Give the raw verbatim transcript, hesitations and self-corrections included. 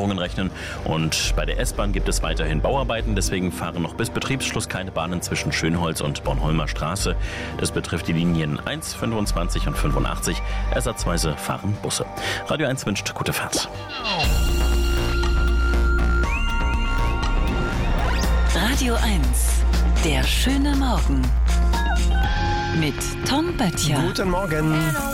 Verzögerungen rechnen. Und bei der S-Bahn gibt es weiterhin Bauarbeiten. Deswegen fahren noch bis Betriebsschluss keine Bahnen zwischen Schönholz und Bornholmer Straße. Das betrifft die Linien eins, fünfundzwanzig und fünfundachtzig. Ersatzweise fahren Busse. Radio eins wünscht gute Fahrt. Radio eins, der schöne Morgen mit Tom Böttcher. Guten Morgen.